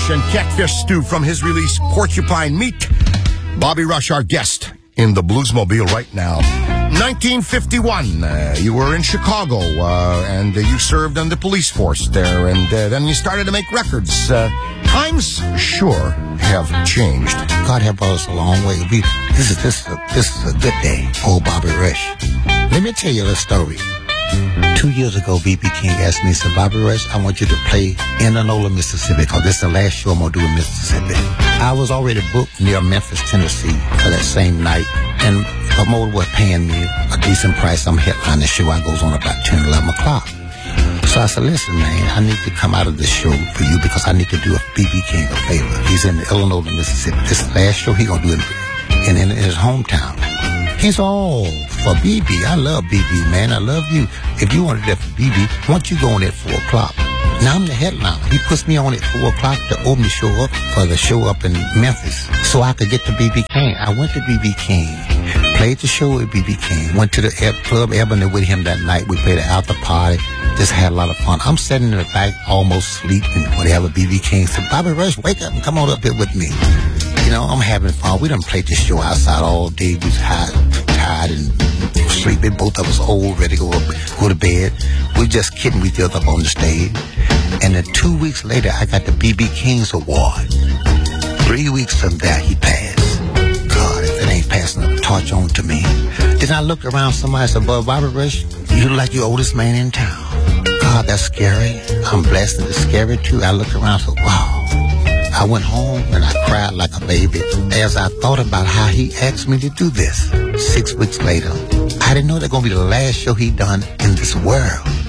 fish and catfish stew from his release, Porcupine Meat. Bobby Rush, our guest in the Bluesmobile right now. 1951, you were in Chicago, and you served on the police force there, and then you started to make records. Times sure have changed. God have brought us a long way. This is a good day, old Bobby Rush. Let me tell you a story. 2 years ago, B.B. King asked me, he said, Bobby Rush, I want you to play in Enola, Mississippi, because this is the last show I'm going to do in Mississippi. I was already booked near Memphis, Tennessee for that same night, and the promoter was paying me a decent price. I'm headlining the show. I goes on about 10, 11 o'clock. So I said, listen, man, I need to come out of this show for you because I need to do a B.B. King a favor. He's in Illinois, Mississippi. This is the last show he's going to do in his hometown. He's all for B.B. I love B.B., man. I love you. If you wanted that for B.B., why don't you go on at 4 o'clock? Now I'm the headliner. He puts me on at 4 o'clock to open the show up for the show up in Memphis so I could get to B.B. King. I went to B.B. King, played the show with B.B. King, went to the Club Ebony with him that night. We played an after party, just had a lot of fun. I'm sitting in the back, almost sleeping, whatever. B.B. King said, Bobby Rush, wake up and come on up here with me. You know, I'm having fun. We done played this show outside all day. We was tired and sleeping. Both of us old, ready to go to bed. We just kidding each other up on the stage. And then 2 weeks later, I got the B.B. King's Award. 3 weeks from that, he passed. God, if it ain't passing the torch on to me. Then I looked around, somebody said, Bobby Rush, you look like the oldest man in town. God, that's scary. I'm blessed and it's scary too. I looked around and said, wow. I went home and I cried like a baby as I thought about how he asked me to do this. 6 weeks later, I didn't know that was going to be the last show he done in this world.